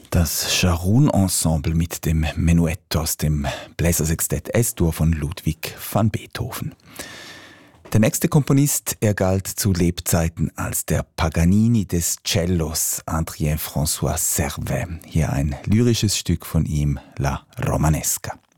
Das Scharun-Ensemble mit dem Menuett aus dem Bläsersextett S-Dur von Ludwig van Beethoven. Der nächste Komponist, er galt zu Lebzeiten als der Paganini des Cellos, Adrien François Servet. Hier ein lyrisches Stück von ihm, La Romanesca.